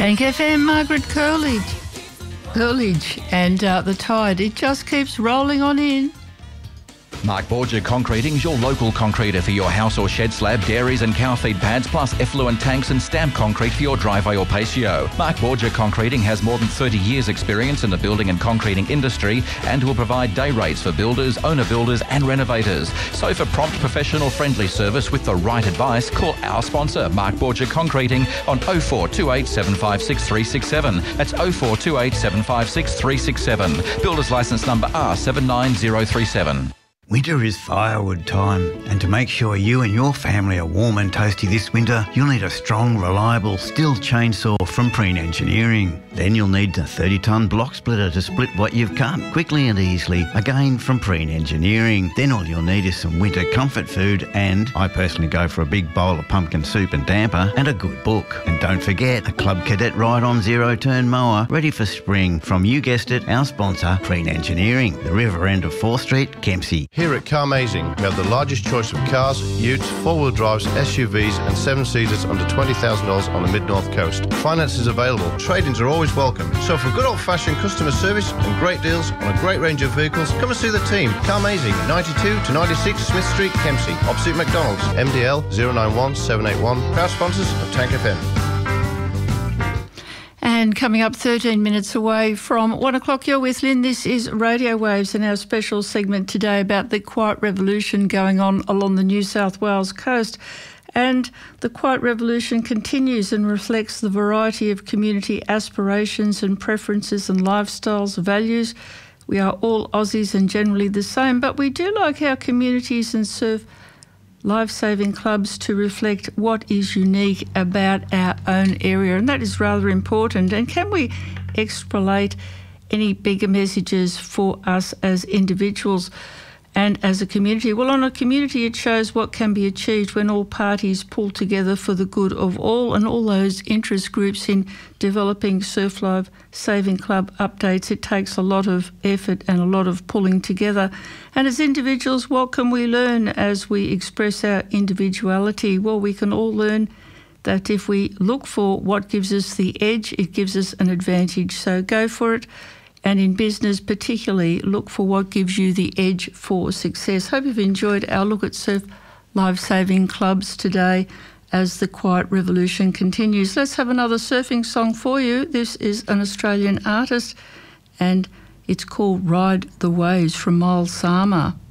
Tank FM, Margaret Curledge, and the tide, it just keeps rolling on in. Mark Borger Concreting is your local concreter for your house or shed slab, dairies and cow feed pads, plus effluent tanks and stamp concrete for your driveway or patio. Mark Borger Concreting has more than 30 years experience in the building and concreting industry and will provide day rates for builders, owner builders and renovators. So for prompt, professional, friendly service with the right advice, call our sponsor, Mark Borger Concreting, on 0428 756 367. That's 0428 756 367. Builder's licence number R79037. Winter is firewood time, and to make sure you and your family are warm and toasty this winter, you'll need a strong, reliable Stihl chainsaw from Preen Engineering. Then you'll need a 30-tonne block splitter to split what you've cut quickly and easily, again from Preen Engineering. Then all you'll need is some winter comfort food, and I personally go for a big bowl of pumpkin soup and damper, and a good book. And don't forget, a Club Cadet ride-on zero-turn mower ready for spring from, you guessed it, our sponsor, Preen Engineering, the river end of 4th Street, Kempsey. Here at Carmazing, we have the largest choice of cars, utes, four-wheel drives, SUVs and seven-seaters under $20,000 on the mid-north coast. Finance is available. Trade-ins are always welcome. So for good old-fashioned customer service and great deals on a great range of vehicles, come and see the team. Carmazing, 92 to 96 Smith Street, Kempsey, opposite McDonald's. MDL 091 781. Proud sponsors of Tank FM. And coming up 13 minutes away from 1 o'clock, you're with Lynn. This is Radio Waves and our special segment today about the Quiet Revolution going on along the New South Wales coast. And the Quiet Revolution continues and reflects the variety of community aspirations and preferences and lifestyles, values. We are all Aussies and generally the same, but we do like our communities and serve life-saving clubs to reflect what is unique about our own area, and that is rather important. And can we extrapolate any bigger messages for us as individuals and as a community? Well, on a community, it shows what can be achieved when all parties pull together for the good of all, and all those interest groups in developing Surf Life Saving Club updates. It takes a lot of effort and a lot of pulling together. And as individuals, what can we learn as we express our individuality? Well, we can all learn that if we look for what gives us the edge, it gives us an advantage. So go for it. And in business particularly, look for what gives you the edge for success. Hope you've enjoyed our look at Surf Life Saving Clubs today as the Quiet Revolution continues. Let's have another surfing song for you. This is an Australian artist and it's called Ride the Waves from Miles Sama.